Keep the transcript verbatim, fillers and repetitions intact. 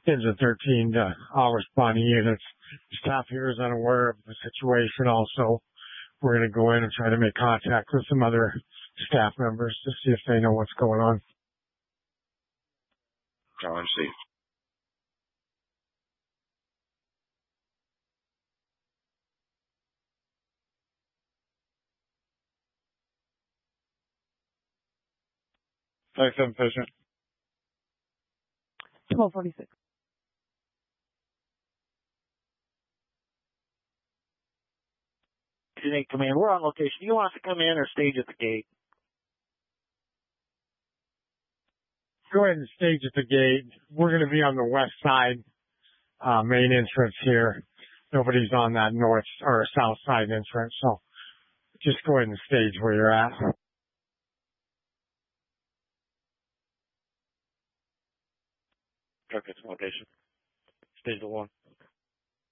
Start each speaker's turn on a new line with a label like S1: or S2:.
S1: Engine thirteen, uh, all responding units. Staff here is unaware of the situation also. We're going to go in and try to make contact with some other staff members to see if they know what's going on.
S2: Oh, I see.
S1: Five seven patient.
S3: twelve forty-six.
S4: Command, we're on location. Do you want us to come in or stage at the gate?
S1: Go ahead and stage at the gate. We're going to be on the west side, uh, main entrance here. Nobody's on that north or south side entrance, so just go ahead and stage where you're at.
S4: Okay, location. Stage the one.